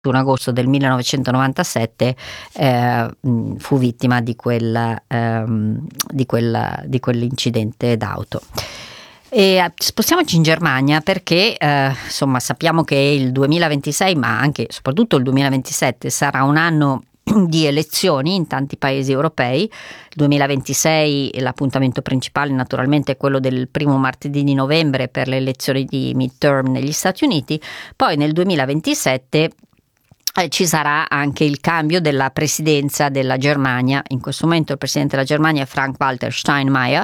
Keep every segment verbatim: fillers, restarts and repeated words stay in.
agosto del millenovecentonovantasette eh, fu vittima di, quel, ehm, di, quel, di quell'incidente d'auto. E spostiamoci in Germania perché eh, insomma sappiamo che il duemilaventisei, ma anche soprattutto il duemilaventisette, sarà un anno di elezioni in tanti paesi europei. Il duemilaventisei l'appuntamento principale naturalmente è quello del primo martedì di novembre per le elezioni di midterm negli Stati Uniti. Poi nel duemilaventisette Eh, ci sarà anche il cambio della presidenza della Germania. In questo momento il presidente della Germania è Frank-Walter Steinmeier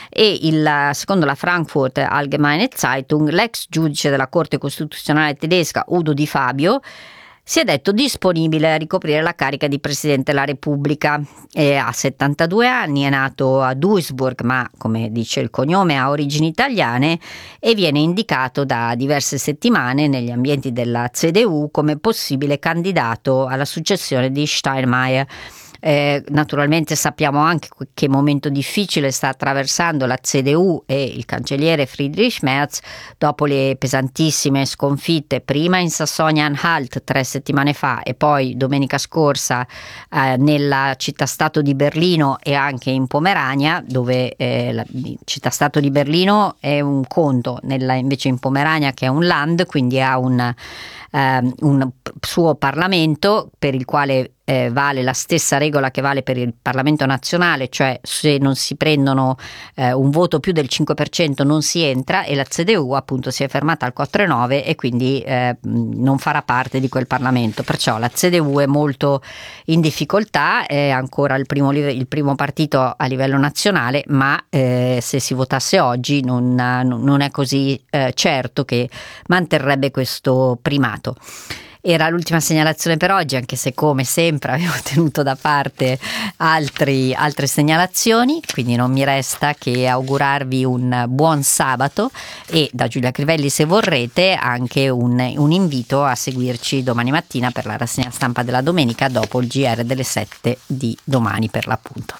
e il, secondo la Frankfurter Allgemeine Zeitung l'ex giudice della Corte Costituzionale tedesca Udo Di Fabio si è detto disponibile a ricoprire la carica di Presidente della Repubblica. E ha settantadue anni, è nato a Duisburg, ma come dice il cognome ha origini italiane e viene indicato da diverse settimane negli ambienti della C D U come possibile candidato alla successione di Steinmeier. Eh, naturalmente sappiamo anche che momento difficile sta attraversando la C D U e il cancelliere Friedrich Merz dopo le pesantissime sconfitte prima in Sassonia-Anhalt tre settimane fa e poi domenica scorsa eh, nella città-stato di Berlino e anche in Pomerania, dove eh, la città-stato di Berlino è un conto, nella, invece in Pomerania, che è un Land, quindi ha un, um, un suo Parlamento per il quale Eh, vale la stessa regola che vale per il Parlamento nazionale, cioè se non si prendono eh, un voto più del cinque per cento non si entra, e la C D U appunto si è fermata al quattro virgola nove e quindi eh, non farà parte di quel Parlamento. Perciò la C D U è molto in difficoltà, è ancora il primo, il primo partito a livello nazionale, ma eh, se si votasse oggi non, non è così eh, certo che manterrebbe questo primato. Era l'ultima segnalazione per oggi, anche se come sempre avevo tenuto da parte altri, altre segnalazioni, quindi non mi resta che augurarvi un buon sabato e da Giulia Crivelli, se vorrete, anche un, un invito a seguirci domani mattina per la rassegna stampa della domenica dopo il G R delle sette di domani per l'appunto.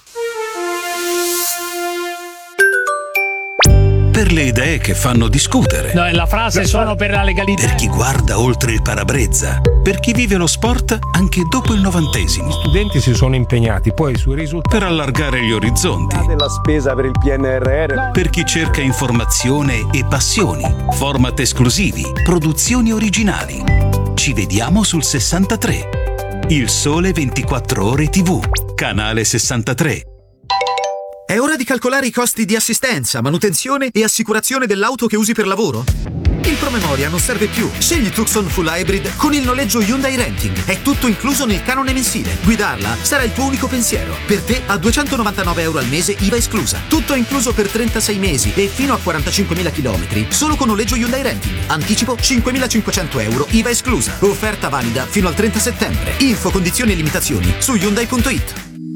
Per le idee che fanno discutere. No, la frase sono per la legalità. Per chi guarda oltre il parabrezza. Per chi vive lo sport anche dopo il novantesimo. Gli studenti si sono impegnati, poi sui risultati. Per allargare gli orizzonti. Della spesa per il P N R R. Per chi cerca informazione e passioni. Format esclusivi. Produzioni originali. Ci vediamo sul sessantatré. Il Sole ventiquattro Ore tivù. Canale sessantatré. È ora di calcolare i costi di assistenza, manutenzione e assicurazione dell'auto che usi per lavoro? Il promemoria non serve più. Scegli Tucson Full Hybrid con il noleggio Hyundai Renting. È tutto incluso nel canone mensile. Guidarla sarà il tuo unico pensiero. Per te a duecentonovantanove euro al mese, I V A esclusa. Tutto incluso per trentasei mesi e fino a quarantacinquemila chilometri. Solo con noleggio Hyundai Renting. Anticipo cinquemilacinquecento euro, I V A esclusa. Offerta valida fino al trenta settembre. Info, condizioni e limitazioni su Hyundai punto it.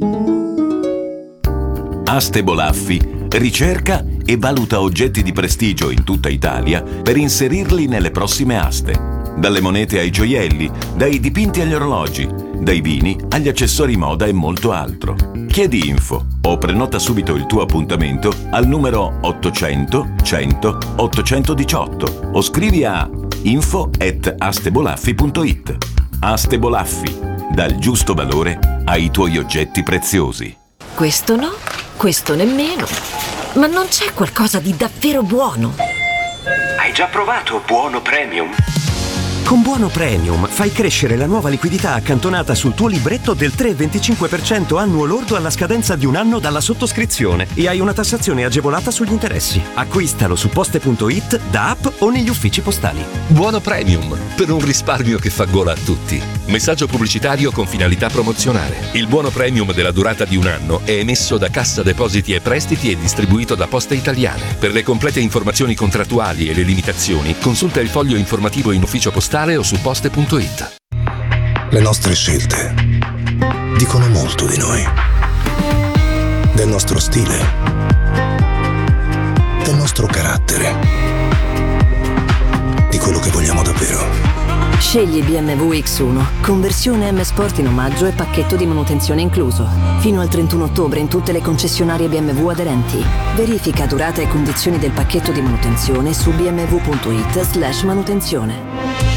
Aste Bolaffi ricerca e valuta oggetti di prestigio in tutta Italia per inserirli nelle prossime aste. Dalle monete ai gioielli, dai dipinti agli orologi, dai vini agli accessori moda e molto altro. Chiedi info o prenota subito il tuo appuntamento al numero ottocento cento ottocentodiciotto o scrivi a info at astebolaffi punto it. Aste Bolaffi, dal giusto valore ai tuoi oggetti preziosi. Questo no, questo nemmeno. Ma non c'è qualcosa di davvero buono? Hai già provato Buono Premium? Con Buono Premium fai crescere la nuova liquidità accantonata sul tuo libretto del tre virgola venticinque per cento annuo lordo alla scadenza di un anno dalla sottoscrizione e hai una tassazione agevolata sugli interessi. Acquistalo su poste punto it, da app o negli uffici postali. Buono Premium, per un risparmio che fa gola a tutti. Messaggio pubblicitario con finalità promozionale. Il Buono Premium della durata di un anno è emesso da Cassa Depositi e Prestiti e distribuito da Poste Italiane. Per le complete informazioni contrattuali e le limitazioni, consulta il foglio informativo in ufficio postale o su poste punto it. Le nostre scelte dicono molto di noi, del nostro stile, del nostro carattere, di quello che vogliamo davvero. Scegli B M W X uno, conversione M Sport in omaggio e pacchetto di manutenzione incluso. Fino al trentuno ottobre in tutte le concessionarie B M W aderenti. Verifica durata e condizioni del pacchetto di manutenzione su bmw punto it slash manutenzione.